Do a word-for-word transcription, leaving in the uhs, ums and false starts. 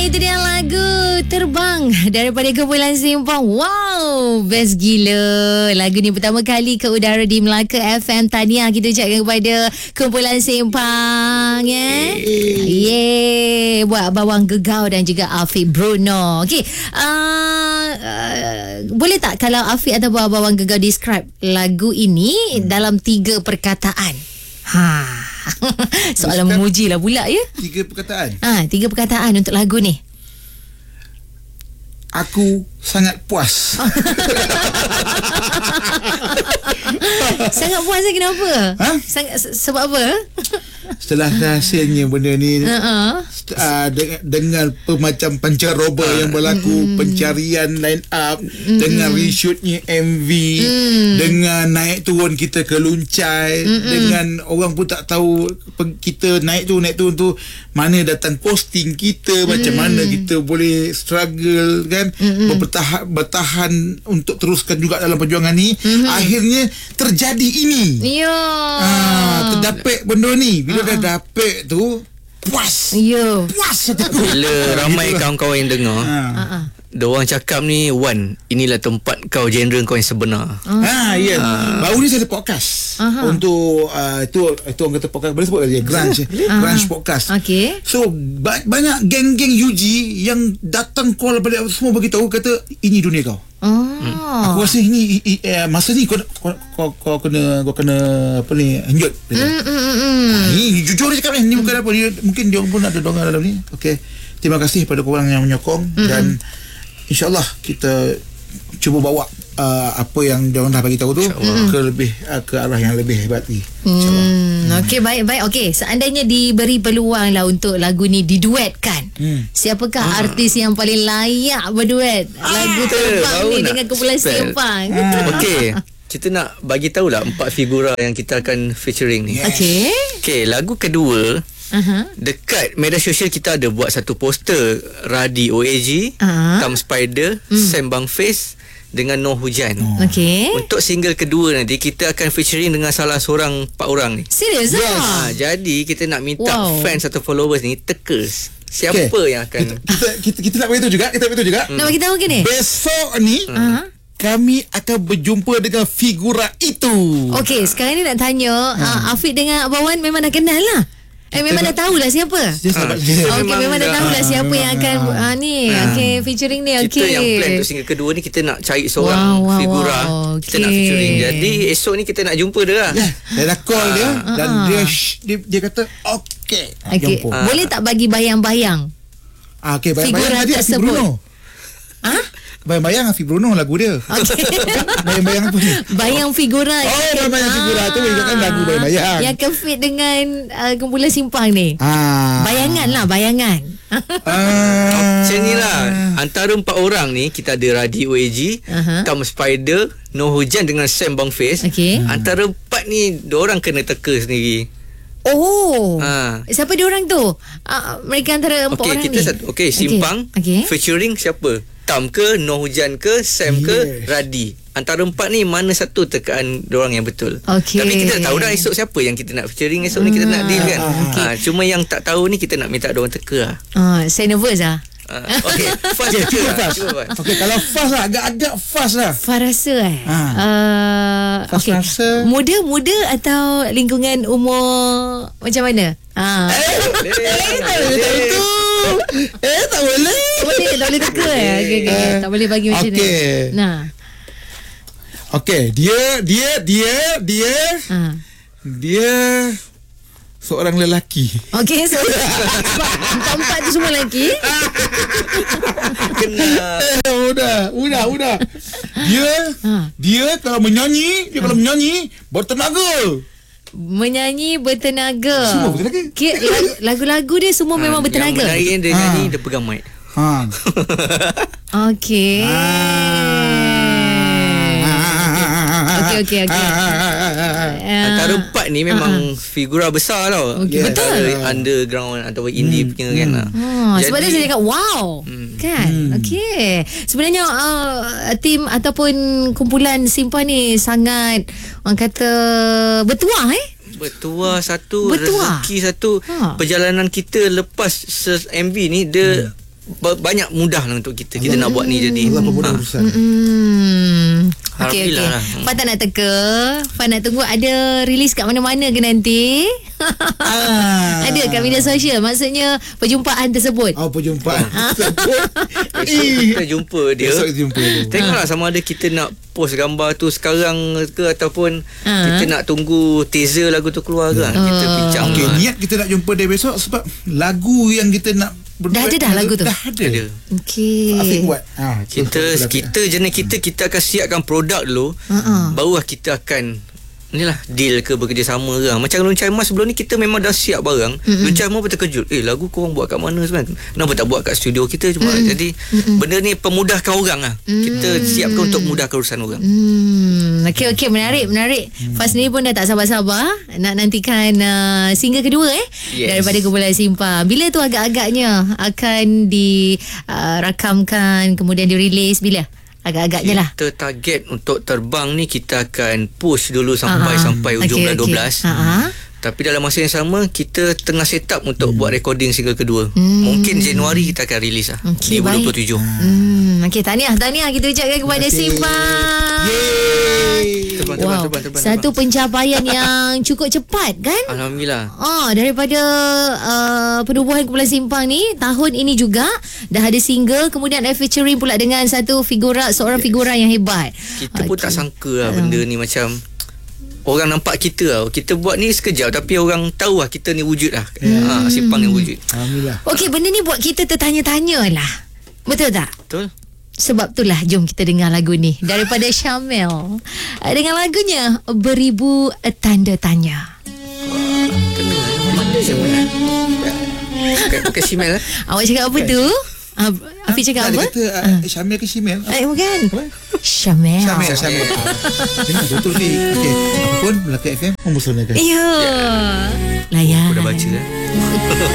Itu dia lagu Terbang daripada kumpulan Simpang. Wow, best gila. Lagu ni pertama kali ke udara di Melaka F M. Tahniah kita ucapkan kepada kumpulan Simpang, ya. Yeah. Buat Bawang Gegau dan juga Afiq Bruno. Okey. Uh, uh, boleh tak kalau Afiq atau Bawang Gegau describe lagu ini hmm. dalam tiga perkataan? Ha. Soalan memuji lah pula, ya. Tiga perkataan. Ah, ha, tiga perkataan untuk lagu ni. Aku sangat puas. Sangat puas lah, kenapa? Ha? Sangat, sebab apa? Setelah hasilnya benda ni, uh-uh. uh, dengan, dengan pemacam pancaroba uh, yang berlaku, mm, pencarian line up, mm, dengan reshootnya M V, mm, dengan naik turun kita ke Luncai, mm, dengan orang pun tak tahu kita naik turun naik turun tu mana datang posting kita, macam mm, mana kita boleh struggle kan, mm, bertahan bertahan untuk teruskan juga dalam perjuangan ni, mm, akhirnya terjadi ini. Ya. Ah, terdapat benda ni. Bila uh-huh. dah dapat tu, puas. Ya. Puas aku. Bila ramai kawan-kawan yang dengar, uh-huh. diorang cakap ni, Wan, inilah tempat kau, genre kau yang sebenar. Uh-huh. Ha, ya. Yeah. Uh. Baru ni saya ada podcast. Uh-huh. Untuk uh, itu itu orang kata podcast, boleh sebut dia Grunge, uh-huh. Grunge podcast. Okey. So ba- banyak geng-geng U G yang datang call pada semua, bagi tahu, kata ini dunia kau. Oh. Hmm. Aku rasa ini i, i, eh, masa ni kau kau, kau, kau kena kau kena apa ni, henjut. Mm, mm, mm. Ha, ini jujur dia cakap ni, ni bukan apa dia, mungkin dia pun ada dongar dalam ni. Okey. Terima kasih kepada korang yang menyokong, mm, dan insya-Allah kita cuba bawa uh, apa yang dia orang dah bagi tahu tu ke lebih uh, ke arah yang lebih hebat lagi. Insya-Allah. Hmm, hmm. Okey, baik-baik. Okey, seandainya diberi peluang lah untuk lagu ni diduetkan, hmm. siapakah ah. artis yang paling layak berduet ah. lagu Terbang ni dengan kumpulan Simpang? Ah. Okey, kita nak bagi tahulah empat figura yang kita akan featuring ni. Yes. Okey. Okey, lagu kedua, uh-huh. dekat media sosial kita ada buat satu poster Radi O A G, uh-huh. Tam Spider, mm. Sembang Face dengan No Hujan. Oh. Okey. Untuk single kedua nanti kita akan featuring dengan salah seorang empat orang ni. Serius yes. ah? Ha, jadi kita nak minta wow. fans atau followers ni teka siapa okay. yang akan kita kita, kita, kita nak beritahu juga, kita beritahu juga. Hmm. Nak bagi tahu ke ni? Besok ni uh-huh. kami akan berjumpa dengan figura itu. Okey, sekarang ni nak tanya, hmm. uh, Afiq dengan Abang Wan memang dah kenal lah. Eh, memang dah tahulah siapa. Ha. Okey, memang, memang dah tahulah siapa yang akan ha, ni, ha. okey, featuring ni. Okey. Kita yang plan untuk single kedua ni, kita nak cari seorang wow, wow, figura. Wow, kita okay. nak featuring. Jadi esok ni kita nak jumpa dia lah. Ya, saya dah call ha. dia dan ha. dia, dia dia kata okey. Okay. Ha. Boleh tak bagi bayang-bayang? Ah, okey, bayang-bayang tadi Afiq Bruno. Ha? Bayang-bayang Afiq Bruno lagu dia. Okay. Bayang-bayang apa ni? Bayang figura. Oh, bayang-bayang ah. figura tu kan lagu bayang-bayang. Yang akan fit dengan uh, kumpulan Simpang ni. Ah. Bayangan lah, bayangan. Ah. Macam ni lah. Antara empat orang ni, kita ada Radi O A G, uh-huh. Tam Spider, No Hujan dengan Sembang Face. Okay. Antara empat ni, diorang kena teka sendiri. Oh, ha. Siapa diorang tu? Uh, mereka antara empat okay, orang kita ni. Satu, okay, Simpang. Okay. Okay. Featuring siapa? Tam ke, No Hujan ke, Sam ke, yes. Radi. Antara empat ni, mana satu tekaan diorang yang betul. Okay. Tapi kita tak tahu dah esok siapa yang kita nak featuring. Esok hmm. ni kita nak deal kan. Okay. Ha, cuma yang tak tahu ni, kita nak minta diorang teka lah. Uh, saya nervous lah. Uh, okay, fast okay, cuba fast. Okay, kalau fast lah, agak-agak fast lah. Fast rasa eh. Ha. Uh, fast okay. rasa. Muda-muda atau lingkungan umur macam mana? Ah. Eh, eh, tak boleh tahu tu. Eh, tak boleh. Tak boleh, tak boleh teka eh. Okay, okay, okay. Tak boleh bagi macam okay. ni. Nah. Okay, dia, dia, dia, dia, ha. dia seorang lelaki. Okey, so empat-empat tu semua lelaki. Kena. Eh, udah, udah, udah. Dia, ha. dia kalau menyanyi, dia ha. kalau menyanyi bertenaga. Menyanyi bertenaga. Semua bertenaga. Okay, lagu-lagu dia semua ha. memang bertenaga. Yang menari dia ha. nyanyi, dia pegang mic. Ha. Okey. Ha. Okey, okey, okey. Antara empat ni memang uh-huh. figura besar tau. Okay. Yeah. Betul. Underground atau indie hmm. punya kan. Hmm. Oh, sebab tu saya cakap wow. Hmm. Kan? Hmm. Okey. Sebenarnya uh, tim ataupun kumpulan Simpang ni sangat orang kata bertuah eh. Bertuah satu, bertuah. rezeki satu. Ha. Perjalanan kita lepas M V ni dia hmm. banyak mudah lah untuk kita. Kita Allah, nak buat ni jadi. Allah permudah urusan. Hmm. Okey, okey. Alhamdulillah. Fan tak nak teka. Fan nak tunggu ada release kat mana-mana ke nanti? Ah. Ada kat media sosial. Maksudnya perjumpaan tersebut. Oh, perjumpaan. Esok kita jumpa dia. Esok kita jumpa dia. Tengoklah sama ada kita nak post gambar tu sekarang ke ataupun Ah. kita nak tunggu teaser lagu tu keluar ke. Kita bincang. Okay, lah. niat kita nak jumpa dia besok sebab lagu yang kita nak Dah ada dah lagu tu? Dah ada. Ada. Okey. Afiq buat. Ha, Kita kita jenis kita kita akan siapkan produk dulu. Uh-uh. Barulah kita akan inilah deal ke bekerjasama ke. Macam Loncai Mas sebelum ni kita memang dah siap barang. Mm-hmm. Loncai Mas pun terkejut. Eh, lagu korang buat kat mana sebenarnya? Kenapa tak buat kat studio kita cuma. Mm-hmm. Jadi mm-hmm. benda ni pemudahkan orang lah. Mm-hmm. Kita siapkan untuk mudahkan urusan orang. Hmm, okey okey, menarik menarik. Hmm. Faz sendiri pun dah tak sabar-sabar nak nantikan uh, single kedua eh Yes. daripada Kumpulan Simpang. Bila tu agak-agaknya akan dirakamkan uh, kemudian dirilis bila? Agak-agaknya lah. Kita target untuk terbang ni kita akan push dulu sampai uh-huh. sampai ujung okay, bulan dua okay. belas. Uh-huh. Tapi dalam masa yang sama kita tengah set up untuk hmm. buat recording single kedua. Hmm. Mungkin Januari kita akan release lah. Okay, dua ribu dua puluh tujuh. Hmm, okey, tahniah tahniah kita ucapkan kepada Simpang. Yeay. Terbang, Wow, terbang, terbang, terbang, satu terbang. pencapaian yang cukup cepat kan? Alhamdulillah. Oh, daripada uh, penubuhan Kumpulan Simpang ni tahun ini juga dah ada single, kemudian ada featuring pula dengan satu figura, seorang yes. figura yang hebat. Kita okay. pun tak sangka lah benda ni macam orang nampak kita lah. Kita buat ni sekejap tapi orang tahu lah kita ni wujud lah. Hmm. Ha, Simpang ni wujud. Alhamdulillah. Okey, benda ni buat kita tertanya-tanya lah. Betul tak? Betul. Sebab itulah jom kita dengar lagu ni daripada Syamel dengan lagunya Beribu Tanda Tanya. Kena mana Syamel? Bukan, bukan Syamel lah. Awak cakap apa tu? Uh, Afiq cakap apa? Dia kata uh, Syamel ke Syamel? Eh, bukan. Apa? Syamel. Syamel, Syamel. Dengar betul ni. Okey. Apapun Melaka F M mempersonakan. Ya. Layan. Aku dah baca lah.